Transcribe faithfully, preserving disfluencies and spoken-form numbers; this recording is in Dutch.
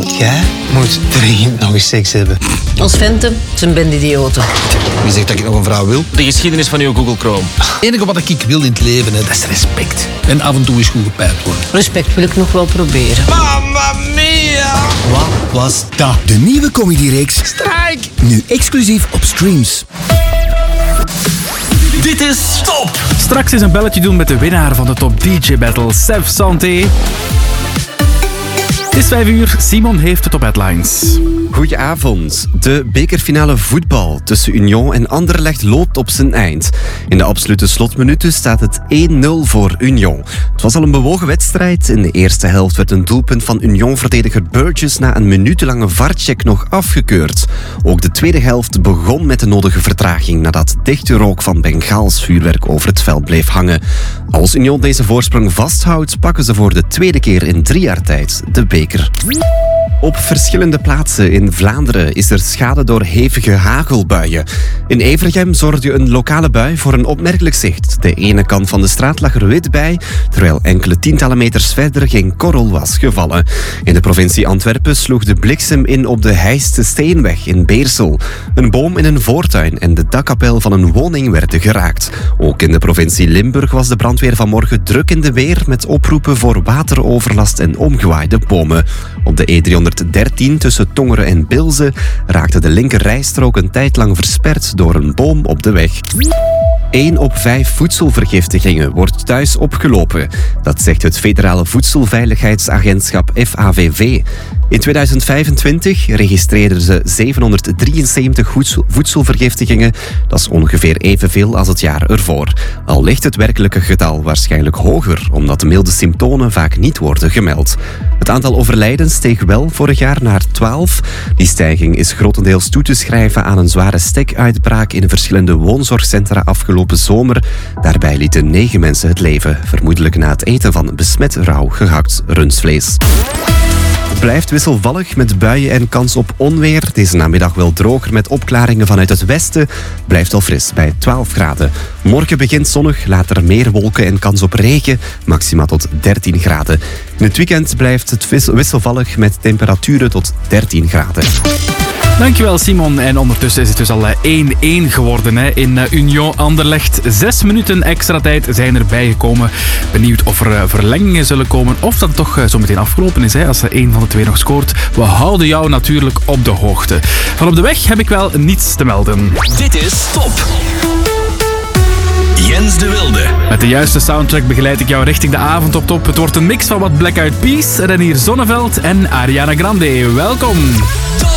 Jij moet dringend nog eens seks hebben. Ons venten zijn bende idioten. Wie zegt dat ik nog een vrouw wil? De geschiedenis van uw Google Chrome. Het enige wat ik wil in het leven, hè, dat is respect. En af en toe is goed gepijpt worden. Respect wil ik nog wel proberen. Mamma mia! Wat was dat? De nieuwe comedyreeks Strijk! nu exclusief op Streams. Dit is Top! Straks eens een belletje doen met de winnaar van de Top D J Battle, Sef Santé. Het is vijf uur, Simon heeft de top headlines. Goedenavond. De bekerfinale voetbal tussen Union en Anderlecht loopt op zijn eind. In de absolute slotminuten staat het één nul voor Union. Het was al een bewogen wedstrijd. In de eerste helft werd een doelpunt van Union-verdediger Burgess na een minutenlange V A R-check nog afgekeurd. Ook de tweede helft begon met de nodige vertraging nadat dichte rook van Bengaals vuurwerk over het veld bleef hangen. Als Union deze voorsprong vasthoudt, pakken ze voor de tweede keer in drie jaar tijd de beker. Op verschillende plaatsen in Vlaanderen is er schade door hevige hagelbuien. In Evergem zorgde een lokale bui voor een opmerkelijk zicht. De ene kant van de straat lag er wit bij, terwijl enkele tientallen meters verder geen korrel was gevallen. In de provincie Antwerpen sloeg de bliksem in op de Heijste Steenweg in Beersel. Een boom in een voortuin en de dakkapel van een woning werden geraakt. Ook in de provincie Limburg was de brandweer vanmorgen druk in de weer met oproepen voor wateroverlast en omgewaaide bomen. Op de E driehonderddertien tussen Tongeren en Bilze raakte de linker rijstrook een tijd lang versperd door een boom op de weg. Eén op vijf voedselvergiftigingen wordt thuis opgelopen. Dat zegt het Federale Voedselveiligheidsagentschap F A V V. In tweeduizend vijfentwintig registreerden ze zevenhonderddrieënzeventig voedselvergiftigingen. Dat is ongeveer evenveel als het jaar ervoor. Al ligt het werkelijke getal waarschijnlijk hoger, omdat de milde symptomen vaak niet worden gemeld. Het aantal overlijdens steeg wel vorig jaar naar twaalf. Die stijging is grotendeels toe te schrijven aan een zware stekuitbraak in verschillende woonzorgcentra afgelopen zomer. Daarbij lieten negen mensen het leven, vermoedelijk na het eten van besmet rauw gehakt rundvlees. Het blijft wisselvallig met buien en kans op onweer. Deze namiddag wel droger met opklaringen vanuit het westen. Blijft al fris bij twaalf graden. Morgen begint zonnig, later meer wolken en kans op regen. Maxima tot dertien graden. In het weekend blijft het wisselvallig met temperaturen tot dertien graden. Dankjewel Simon. En ondertussen is het dus al één één geworden hè, in Union Anderlecht. Zes minuten extra tijd zijn erbij gekomen. Benieuwd of er verlengingen zullen komen of dat toch zo meteen afgelopen is hè, als er één van de twee nog scoort. We houden jou natuurlijk op de hoogte. Van op de weg heb ik wel niets te melden. Dit is Top! Jens de Wilde. Met de juiste soundtrack begeleid ik jou richting de avond op top. Het wordt een mix van wat Black Eyed Peas, Renier Zonneveld en Ariana Grande. Welkom!